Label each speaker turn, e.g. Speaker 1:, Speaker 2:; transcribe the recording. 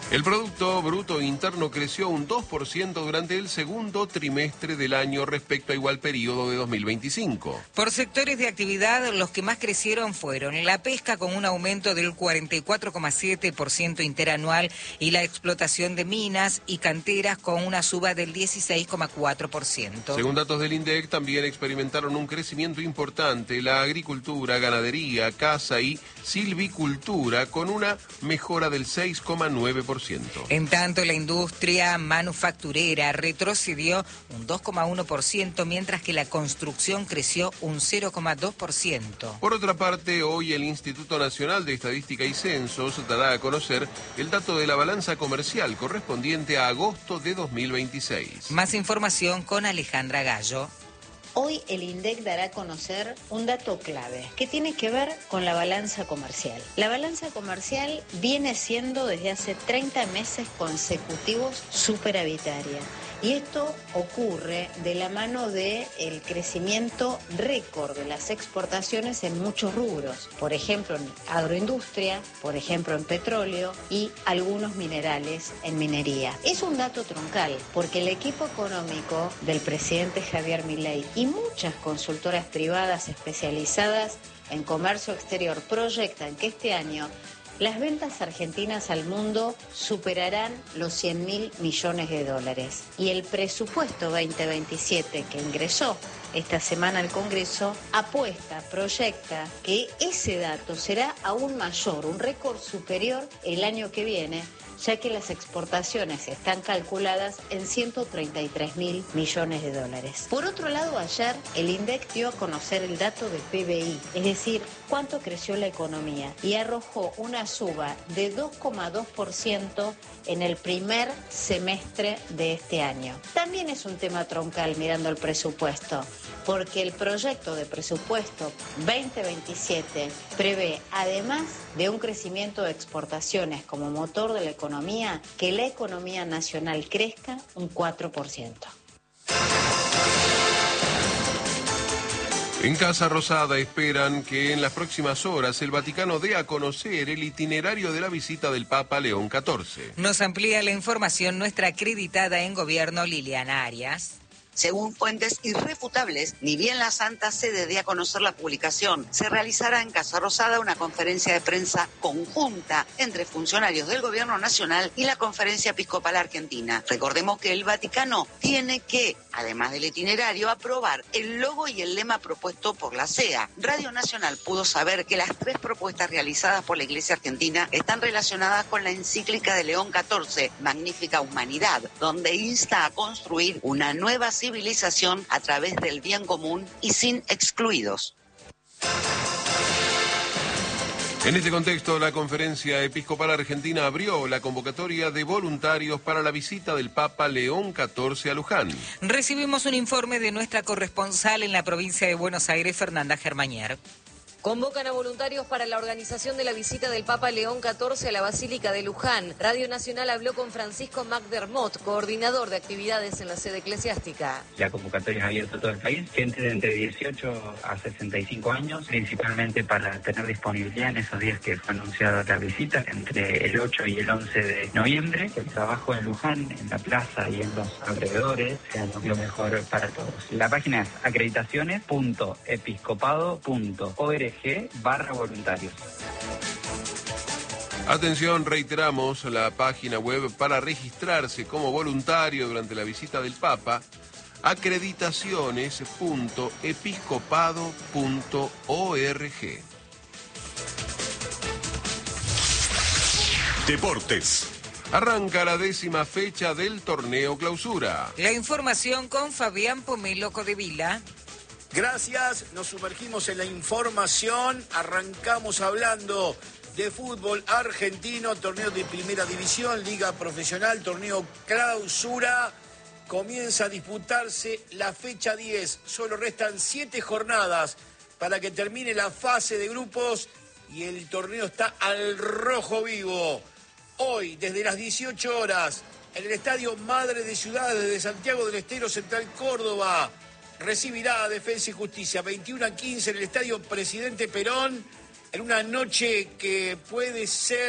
Speaker 1: El Producto Bruto Interno creció un 2% durante el segundo trimestre del año respecto a igual periodo de 2025.
Speaker 2: Por sectores de actividad, los que más crecieron fueron la pesca con un aumento del 44,7% interanual y la explotación de minas y canteras con una suba del 16,4%.
Speaker 1: Según datos del INDEC, también experimentaron un crecimiento importante la agricultura, ganadería, caza y silvicultura con una mejora del 6,9%.
Speaker 2: En tanto, la industria manufacturera retrocedió un 2,1%, mientras que la construcción creció un 0,2%.
Speaker 1: Por otra parte, hoy el Instituto Nacional de Estadística y Censos dará a conocer el dato de la balanza comercial correspondiente a agosto de 2026.
Speaker 2: Más información con Alejandra Gallo.
Speaker 3: Hoy el INDEC dará a conocer un dato clave que tiene que ver con la balanza comercial. La balanza comercial viene siendo desde hace 30 meses consecutivos superavitaria. Y esto ocurre de la mano del crecimiento récord de las exportaciones en muchos rubros. Por ejemplo, en agroindustria, por ejemplo, en petróleo y algunos minerales en minería. Es un dato troncal porque el equipo económico del presidente Javier Milei y muchas consultoras privadas especializadas en comercio exterior proyectan que este año las ventas argentinas al mundo superarán los 100.000 millones de dólares. Y el presupuesto 2027 que ingresó esta semana al Congreso proyecta que ese dato será aún mayor, un récord superior el año que viene, ya que las exportaciones están calculadas en 133.000 millones de dólares. Por otro lado, ayer el INDEC dio a conocer el dato del PBI, es decir, cuánto creció la economía, y arrojó una suba de 2,2% en el primer semestre de este año. También es un tema troncal mirando el presupuesto, porque el proyecto de presupuesto 2027 prevé, además de un crecimiento de exportaciones como motor de la economía, que la economía nacional crezca un 4%.
Speaker 1: En Casa Rosada esperan que en las próximas horas el Vaticano dé a conocer el itinerario de la visita del Papa León XIV.
Speaker 2: Nos amplía la información nuestra acreditada en gobierno, Liliana Arias.
Speaker 4: Según fuentes irrefutables, ni bien la Santa Sede dé a conocer la publicación, se realizará en Casa Rosada una conferencia de prensa conjunta entre funcionarios del Gobierno Nacional y la Conferencia Episcopal Argentina. Recordemos que el Vaticano tiene que, además del itinerario, aprobar el logo y el lema propuesto por la CEA. Radio Nacional pudo saber que las 3 propuestas realizadas por la Iglesia Argentina están relacionadas con la encíclica de León XIV, Magnífica Humanidad, donde insta a construir una nueva civilización a través del bien común y sin excluidos.
Speaker 1: En este contexto, la Conferencia Episcopal Argentina abrió la convocatoria de voluntarios para la visita del Papa León XIV a Luján.
Speaker 2: Recibimos un informe de nuestra corresponsal en la provincia de Buenos Aires, Fernanda Germañer.
Speaker 5: Convocan a voluntarios para la organización de la visita del Papa León XIV a la Basílica de Luján. Radio Nacional habló con Francisco McDermott, coordinador de actividades en la sede eclesiástica.
Speaker 6: La convocatoria es abierta a todo el país, gente de entre 18 a 65 años, principalmente para tener disponibilidad en esos días que fue anunciada la visita, entre el 8 y el 11 de noviembre. El trabajo en Luján, en la plaza y en los alrededores, sea lo mejor para todos. La página es acreditaciones.episcopado.org/voluntarios.
Speaker 1: Atención, reiteramos la página web para registrarse como voluntario durante la visita del Papa, acreditaciones.episcopado.org.
Speaker 7: Deportes.
Speaker 1: Arranca la 10ª fecha del torneo Clausura.
Speaker 2: La información con Fabián Pomelo Codevila.
Speaker 8: Gracias, nos sumergimos en la información, arrancamos hablando de fútbol argentino, torneo de primera división, liga profesional, torneo Clausura, comienza a disputarse la fecha 10, solo restan 7 jornadas para que termine la fase de grupos y el torneo está al rojo vivo. Hoy, desde las 18 horas, en el Estadio Madre de Ciudades de Santiago del Estero, Central Córdoba, recibirá a Defensa y Justicia 21-15 en el Estadio Presidente Perón, en una noche que puede ser